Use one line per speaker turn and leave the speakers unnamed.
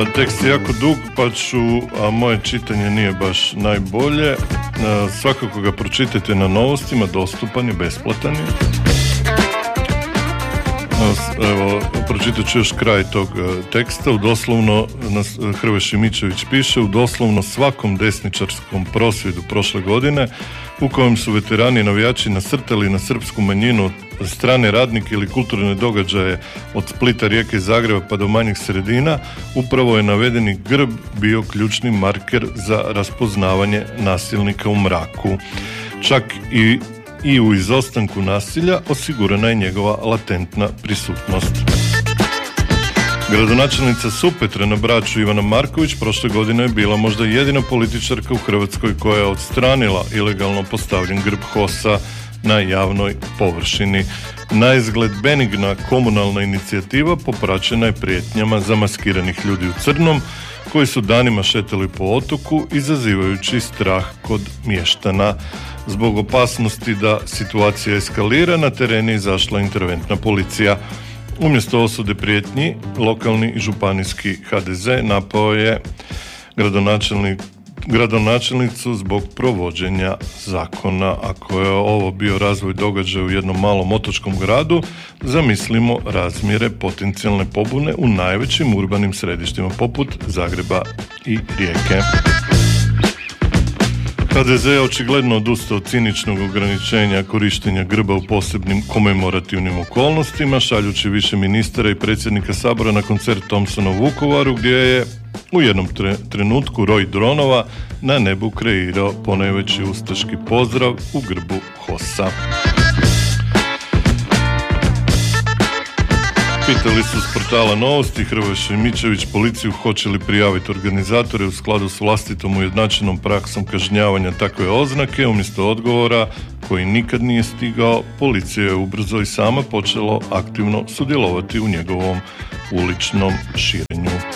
Tekst je jako dug, a moje čitanje nije baš najbolje. Svakako ga pročitajte na Novostima, dostupan je, besplatan je. Evo, pročitat ću još kraj tog teksta. Hrvoje Šimičević piše, u doslovno svakom desničarskom prosvjedu prošle godine u kojem su veterani i navijači nasrtali na srpsku manjinu, strane radnike ili kulturne događaje od Splita, Rijeke i Zagreba pa do manjih sredina, upravo je navedeni grb bio ključni marker za raspoznavanje nasilnika u mraku. Čak i u izostanku nasilja osigurana je njegova latentna prisutnost. Gradonačelnica Supetra na Braču Ivana Marković prošle godine je bila možda jedina političarka u Hrvatskoj koja je odstranila ilegalno postavljen grb HOS-a na javnoj površini. Naizgled benigna komunalna inicijativa popraćena je prijetnjama zamaskiranih ljudi u crnom koji su danima šetali po otoku izazivajući strah kod mještana. Zbog opasnosti da situacija eskalira, na teren je izašla interventna policija. Umjesto osude prijetnji, lokalni i županijski HDZ napao je gradonačelnicu zbog provođenja zakona. Ako je ovo bio razvoj događaja u jednom malom otočkom gradu, zamislimo razmjere potencijalne pobune u najvećim urbanim središtima poput Zagreba i Rijeke. HDZ je očigledno odustao od ciničnog ograničenja korištenja grba u posebnim komemorativnim okolnostima, šaljući više ministara i predsjednika Sabora na koncert Thompsona u Vukovaru, gdje je u jednom trenutku roj dronova na nebu kreirao ponajveći ustaški pozdrav u grbu HOS-a. Pitali su s portala Novosti Hrvoje Šimičević policiju hoće li prijaviti organizatore u skladu s vlastitom ujednačenom praksom kažnjavanja takve oznake. Umjesto odgovora koji nikad nije stigao, policija je ubrzo i sama počela aktivno sudjelovati u njegovom uličnom širenju.